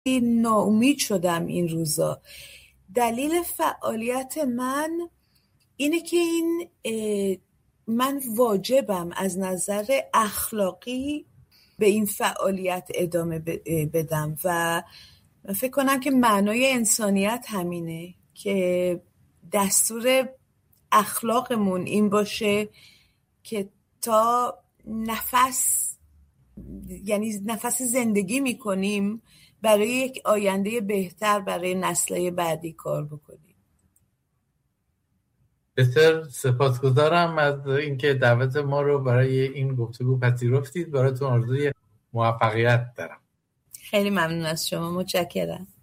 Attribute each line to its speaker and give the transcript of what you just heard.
Speaker 1: ناامید شدم این روزا. دلیل فعالیت من اینه که من واجبم از نظر اخلاقی به این فعالیت ادامه بدم و من فکر کنم که معنای انسانیت همینه که دستور اخلاقمون این باشه که تا نفس زندگی میکنیم برای یک آینده بهتر برای نسل‌های بعدی کار بکنیم.
Speaker 2: بسیار سپاسگزارم از اینکه دعوت ما رو برای این گفتگو پذیرفتید. براتون آرزوی موفقیت دارم.
Speaker 1: خیلی ممنون از شما، متشکرم.